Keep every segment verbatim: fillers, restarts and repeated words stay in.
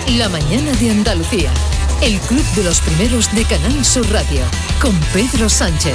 La mañana de Andalucía. El Club de los Primeros de Canal Sur Radio. Con Pedro Sánchez.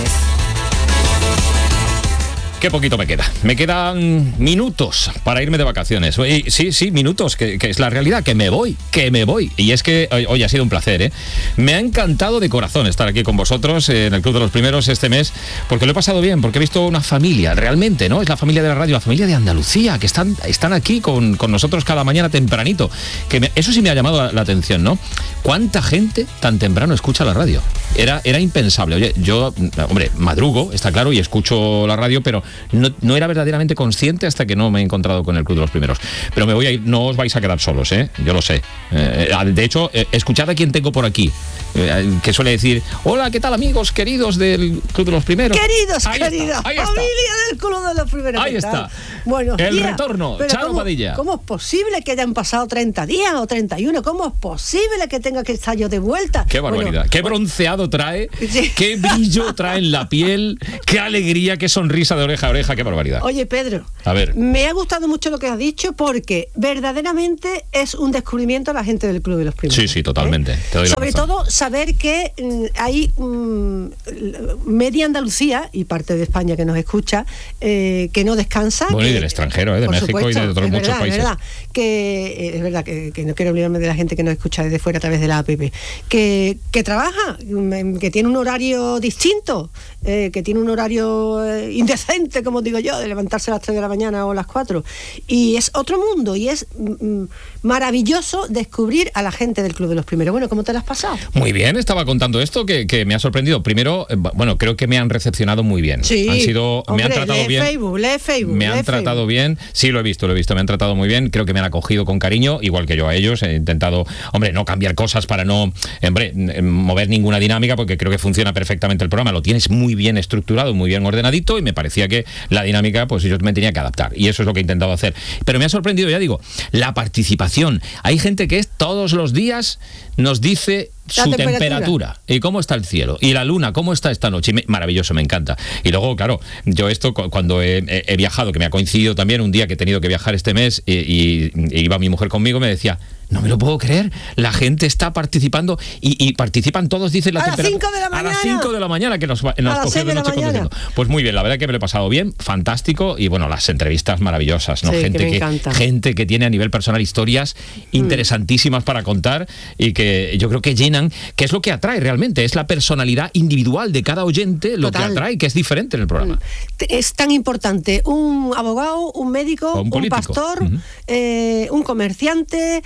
Qué poquito me queda. Me quedan minutos para irme de vacaciones. Y sí, sí, minutos, que, que es la realidad, que me voy, que me voy. Y es que hoy, hoy ha sido un placer, ¿eh? Me ha encantado de corazón estar aquí con vosotros en el Club de los Primeros este mes, porque lo he pasado bien, porque he visto una familia, realmente, ¿no? Es la familia de la radio, la familia de Andalucía, que están, están aquí con, con nosotros cada mañana tempranito. Que me, eso sí me ha llamado la, la atención, ¿no? ¿Cuánta gente tan temprano escucha la radio? Era, era impensable. Oye, yo, hombre, madrugo, está claro, y escucho la radio, pero No, no era verdaderamente consciente hasta que no me he encontrado con el Club de los Primeros. Pero me voy a ir, no os vais a quedar solos, ¿eh? Yo lo sé. Eh, de hecho, eh, escuchad a quien tengo por aquí, eh, que suele decir: hola, ¿qué tal, amigos queridos del Club de los Primeros? Queridos, ahí queridos, está, familia del Club de los Primeros. Ahí está. Buenos el días. retorno, Charo ¿cómo, Padilla. ¿Cómo es posible que hayan pasado treinta días o treinta y uno? ¿Cómo es posible que tenga que estar yo de vuelta? Qué barbaridad. Bueno, qué bronceado trae, sí. Qué brillo trae en la piel, qué alegría, qué sonrisa de oreja a oreja, qué barbaridad. Oye, Pedro, a ver. Me ha gustado mucho lo que has dicho, porque verdaderamente es un descubrimiento a la gente del Club de los Primeros. Sí, sí, totalmente. ¿Eh? Te doy la Sobre razón. todo saber que mm, hay mm, media Andalucía y parte de España que nos escucha, eh, que no descansa. Bueno, que, y del extranjero, ¿eh? de México supuesto, y de otros es muchos verdad, países. Es verdad, que, eh, es verdad que, que no quiero olvidarme de la gente que nos escucha desde fuera a través de la app, que, que trabaja, que tiene un horario distinto, eh, que tiene un horario eh, indecente, como digo yo, de levantarse a las tres de la mañana o a las cuatro, y es otro mundo, y es mm, maravilloso descubrir a la gente del Club de los Primeros. Bueno, ¿cómo te lo has pasado? Muy bien, estaba contando esto que, que me ha sorprendido. Primero, eh, bueno, creo que me han recepcionado muy bien. Sí, han sido, hombre, me han tratado lee bien. Facebook, lee Facebook, me lee han tratado Facebook. bien. Sí, lo he visto, lo he visto. Me han tratado muy bien. Creo que me han acogido con cariño, igual que yo a ellos. He intentado, hombre, no cambiar cosas para no, hombre, mover ninguna dinámica, porque creo que funciona perfectamente el programa. Lo tienes muy bien estructurado, muy bien ordenadito, y me parecía que la dinámica, pues yo me tenía que adaptar. Y eso es lo que he intentado hacer. Pero me ha sorprendido, ya digo, la participación. Hay gente que es todos los días nos dice su temperatura. temperatura y cómo está el cielo y la luna, cómo está esta noche. Me, maravilloso, me encanta. Y luego, claro, yo esto cuando he, he, he viajado, que me ha coincidido también un día que he tenido que viajar este mes, y, y, y iba mi mujer conmigo, me decía: no me lo puedo creer, la gente está participando y, y participan todos, dicen la a temperatura. las cinco de la mañana. A las cinco de la mañana, que nos, nos a cogió de noche conduciendo. Pues muy bien, la verdad que me lo he pasado bien, fantástico, y bueno, las entrevistas maravillosas, ¿no? Sí, gente, que que, gente que tiene a nivel personal historias interesantísimas mm. para contar, y que yo creo que llenan, que es lo que atrae realmente, es la personalidad individual de cada oyente lo Total. que atrae, que es diferente en el programa. Es tan importante un abogado, un médico, un, un pastor, uh-huh. eh, un comerciante,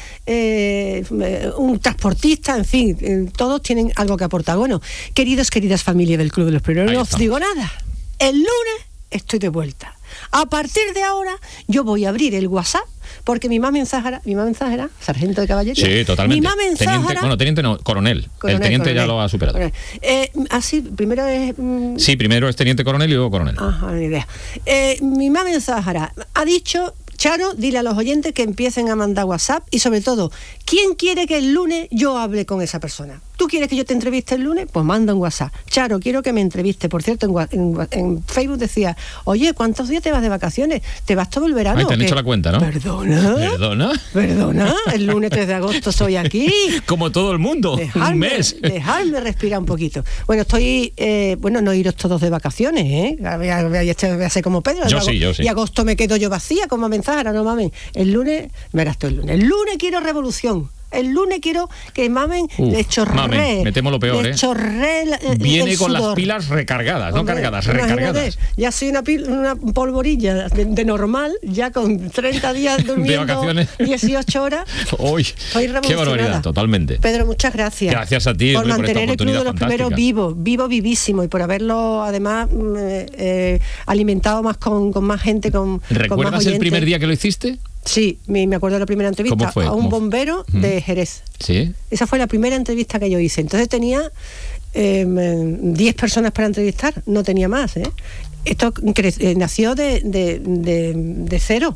eh, un transportista, en fin, eh, todos tienen algo que aportar. Bueno, queridos, queridas familias del Club de los Primeros, no os digo nada. El lunes estoy de vuelta. A partir de ahora yo voy a abrir el WhatsApp, porque mi mamá mensajera, mi mamá mensajera, sargento de caballería. Sí, totalmente. Mi mamá mensajera, teniente, bueno, teniente no, coronel. coronel el teniente coronel, ya lo ha superado. Eh, así, primero es... Mm, sí, primero es teniente coronel y luego coronel. Ajá, ni idea. Eh, mi mamá mensajera ha dicho: Charo, dile a los oyentes que empiecen a mandar WhatsApp, y sobre todo, ¿quién quiere que el lunes yo hable con esa persona? ¿Tú quieres que yo te entreviste el lunes? Pues manda un WhatsApp. Charo, quiero que me entreviste. Por cierto, en, en, en Facebook decía: oye, ¿cuántos días te vas de vacaciones? ¿Te vas todo el verano? Ay, te han hecho la cuenta, ¿no? ¿Perdona? ¿Perdona? ¿Perdona? El lunes tres de agosto estoy aquí. Como todo el mundo, dejadme, un mes. Dejadme respirar un poquito. Bueno, estoy... Eh, bueno, no iros todos de vacaciones, ¿eh? Voy a, voy a, voy a ser como Pedro. Yo sí, yo sí. Y agosto me quedo yo vacía como mensajera, no mames. El lunes, verás tú el lunes. El lunes quiero revolución. El lunes quiero que mamen, Uf, le chorré. Mamen, me temo lo peor, le ¿eh? chorré el, el Viene con sudor. Las pilas recargadas, Hombre, no cargadas, recargadas. Ya soy una, pil, una polvorilla de, de normal, ya con treinta días durmiendo de vacaciones. dieciocho horas. Uy, qué barbaridad, totalmente. Pedro, muchas gracias. Gracias a ti por hombre, mantener por esta el Club de los fantástica. Primeros vivo, vivo, vivísimo, y por haberlo además eh, eh, alimentado más con, con más gente, con, ¿Recuerdas con más oyentes. El primer día que lo hiciste? Sí, me, me acuerdo de la primera entrevista. ¿Cómo fue? A un ¿Cómo bombero fue? de Jerez. Sí. Esa fue la primera entrevista que yo hice. Entonces tenía eh, diez personas para entrevistar, no tenía más, ¿eh? Esto cre- eh, nació de, de, de, de cero.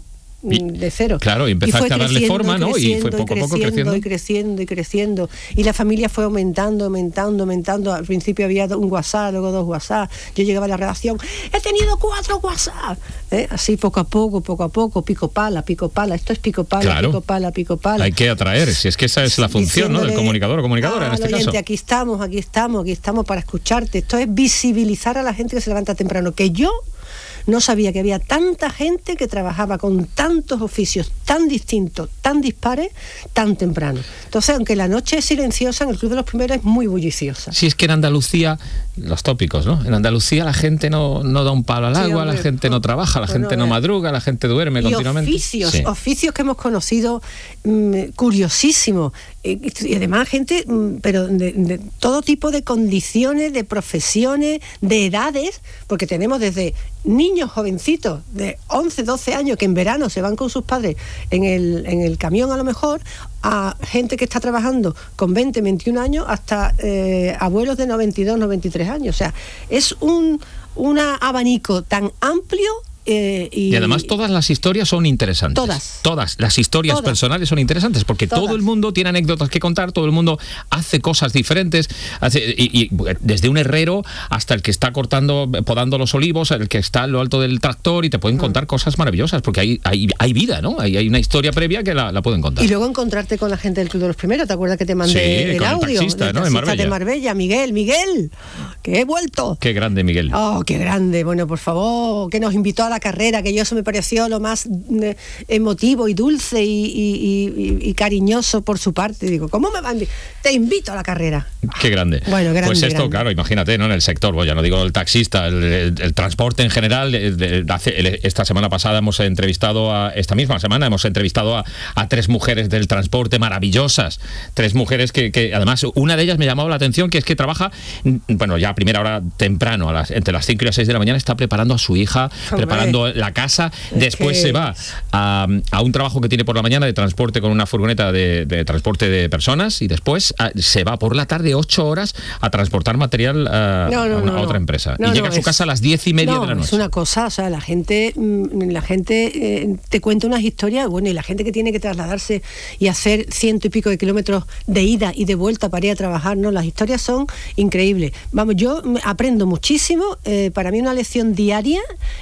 de cero. Claro, y empezaste y a darle forma, ¿no? Y fue poco a poco creciendo. Y creciendo y creciendo. Y la familia fue aumentando, aumentando, aumentando. Al principio había un WhatsApp, luego dos WhatsApp. Yo llegaba a la redacción, he tenido cuatro WhatsApp. ¿Eh? Así poco a poco, poco a poco, pico pala, pico pala. Esto es pico pala, claro. pico pala, pico pala. Hay que atraer, si es que esa es la función, ¿no? Del comunicador o comunicadora, ah, en este oyente, caso. Aquí estamos, aquí estamos, aquí estamos para escucharte. Esto es visibilizar a la gente que se levanta temprano. Que yo no sabía que había tanta gente que trabajaba con tantos oficios tan distintos, tan dispares, tan temprano. Entonces, aunque la noche es silenciosa, en el Club de los Primeros es muy bulliciosa. Sí, es que en Andalucía, los tópicos, ¿no? En Andalucía la gente no, no da un palo al agua, sí, hombre, la gente no trabaja, la bueno, gente no madruga, la gente duerme y continuamente. Oficios, sí. oficios que hemos conocido mmm, curiosísimos. Y además gente, pero de, de todo tipo de condiciones, de profesiones, de edades, porque tenemos desde niños jovencitos de once, doce años que en verano se van con sus padres en el, en el camión a lo mejor, a gente que está trabajando con veinte, veintiún años, hasta eh, abuelos de noventa y dos, noventa y tres años. O sea, es un, un abanico tan amplio. Eh, y, y además todas las historias son interesantes. Todas. Todas las historias todas. personales son interesantes porque todas. todo el mundo tiene anécdotas que contar, todo el mundo hace cosas diferentes, hace, y, y desde un herrero hasta el que está cortando, podando los olivos, el que está en lo alto del tractor, y te pueden contar mm. cosas maravillosas porque hay, hay, hay vida, ¿no? Hay, hay una historia previa que la, la pueden contar. Y luego encontrarte con la gente del Club de los Primeros. ¿Te acuerdas que te mandé sí, el con audio? El taxista, ¿no? El taxista de Marbella, Miguel, Miguel, que he vuelto. Qué grande, Miguel. Oh, qué grande. Bueno, por favor, que nos invitó a la carrera, que yo me pareció lo más eh, emotivo y dulce y, y, y, y cariñoso por su parte. Digo, ¿cómo me van? Te invito a la carrera. Qué grande. Bueno, grande. Pues esto, grande. claro, imagínate, ¿no? En el sector, bueno, ya no digo el taxista, el, el, el transporte en general. El, el, el, esta semana pasada hemos entrevistado a, esta misma semana hemos entrevistado a, a tres mujeres del transporte maravillosas. Tres mujeres que, que además, una de ellas me llamaba la atención, que es que trabaja, bueno, ya a primera hora temprano, a las, entre las cinco y las seis de la mañana, está preparando a su hija, Hombre. preparando la casa. Después se va a, a un trabajo que tiene por la mañana de transporte con una furgoneta de, de transporte de personas, y después a, se va por la tarde ocho horas a transportar material a, no, no, a, una, no, a otra empresa. No, y llega no, a su es, casa a las diez y media no, de la noche. Es una cosa, o sea, la gente, la gente eh, te cuenta unas historias, bueno, y la gente que tiene que trasladarse y hacer ciento y pico de kilómetros de ida y de vuelta para ir a trabajar, no, las historias son increíbles. Vamos, yo aprendo muchísimo, eh, para mí una lección diaria,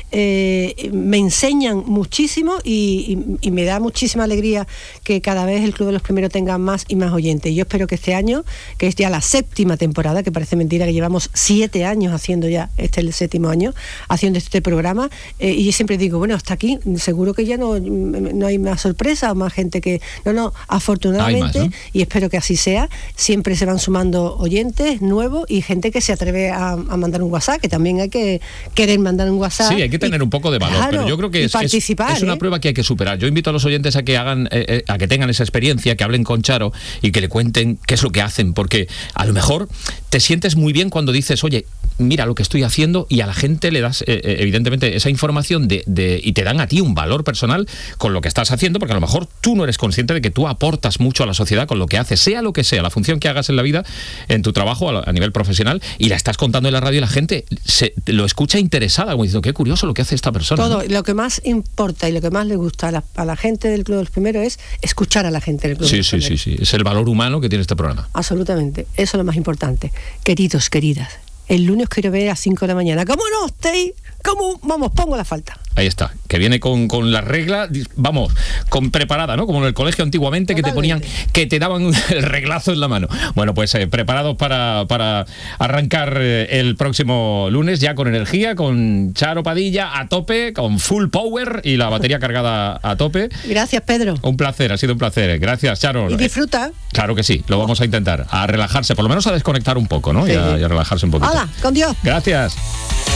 eh, me enseñan muchísimo y, y, y me da muchísima alegría que cada vez el Club de los Primeros tenga más y más oyentes. Yo espero que este año, que es ya la séptima temporada, que parece mentira que llevamos siete años haciendo ya, este es el séptimo año, haciendo este programa, eh, y yo siempre digo, bueno, hasta aquí, seguro que ya no, no hay más sorpresa o más gente que... No, no, afortunadamente, más, ¿no? Y espero que así sea, siempre se van sumando oyentes nuevos y gente que se atreve a, a mandar un WhatsApp, que también hay que querer mandar un WhatsApp. Sí, hay que tener y, un poco de valor, claro, pero yo creo que es, es, es una ¿eh? prueba que hay que superar. Yo invito a los oyentes a que hagan, eh, a que tengan esa experiencia, que hablen con Charo y que le cuenten qué es lo que hacen, porque a lo mejor te sientes muy bien cuando dices, oye, mira lo que estoy haciendo, y a la gente le das eh, evidentemente esa información de, de, y te dan a ti un valor personal con lo que estás haciendo, porque a lo mejor tú no eres consciente de que tú aportas mucho a la sociedad con lo que haces, sea lo que sea, la función que hagas en la vida, en tu trabajo a, a nivel profesional, y la estás contando en la radio y la gente se, lo escucha interesada, como diciendo, qué curioso lo que hace esta persona. Todo, ¿no? Lo que más importa y lo que más le gusta a la, a la gente del Club de los Primeros es escuchar a la gente del Club sí, de los sí, Primeros. Sí, sí, sí, es el valor humano que tiene este programa. Absolutamente, eso es lo más importante. Queridos, queridas, el lunes quiero ver a las cinco de la mañana. ¿Cómo no estéis? ¿Cómo? Vamos, pongo la falta. Ahí está, que viene con, con la regla, vamos, con preparada, ¿no? Como en el colegio antiguamente, Totalmente. que te ponían, que te daban el reglazo en la mano. Bueno, pues eh, preparados para, para arrancar eh, el próximo lunes, ya con energía, con Charo Padilla a tope, con full power y la batería cargada a tope. Gracias, Pedro. Un placer, ha sido un placer. Gracias, Charo. Y disfruta. Eh, claro que sí, lo vamos a intentar, a relajarse, por lo menos a desconectar un poco, ¿no? Sí. Y, a, y a relajarse un poquito. ¡Hala, con Dios! Gracias.